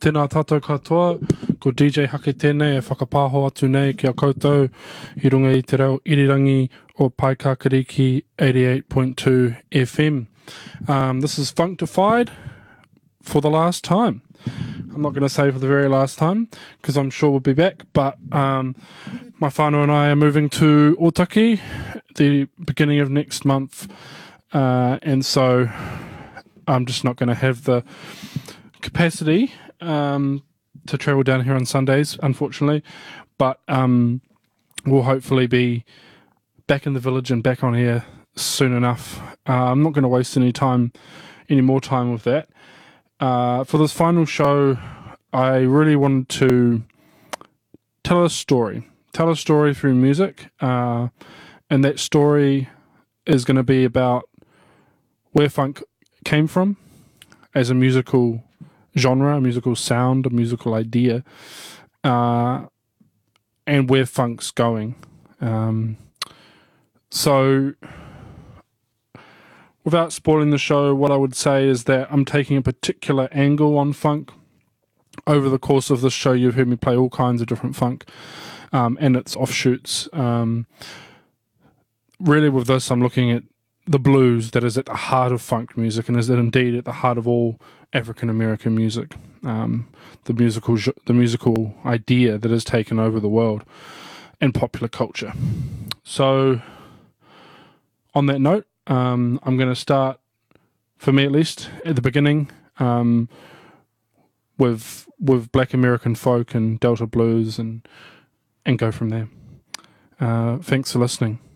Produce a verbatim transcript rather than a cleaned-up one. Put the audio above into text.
Tēnā tātou katoa, ko D J Hake tēnei e whakapāho atu nei ki a koutou I runga I te reo irirangi o Paikakariki eighty-eight point two F M. Um, this is Functified for the last time. I'm not going to say for the very last time, because I'm sure we'll be back, but um, my whānau and I are moving to Otaki the beginning of next month, uh, and so I'm just not going to have the capacity um, to travel down here on Sundays, unfortunately, but um, we'll hopefully be back in the village and back on here soon enough. Uh, I'm not going to waste any time, any more time with that. Uh, for this final show, I really wanted to tell a story, tell a story through music, uh, and that story is going to be about where funk came from as a musical genre, a musical sound, a musical idea, uh, and where funk's going. Um, so, without spoiling the show, what I would say is that I'm taking a particular angle on funk. Over the course of this show, you've heard me play all kinds of different funk um, and its offshoots. Um, really, with this, I'm looking at the blues that is at the heart of funk music, and is that indeed at the heart of all African American music. Um, the musical, the musical idea that has taken over the world and popular culture. So, on that note, um, I'm going to start, for me at least, at the beginning, um, with with Black American folk and Delta blues, and and go from there. Uh, thanks for listening.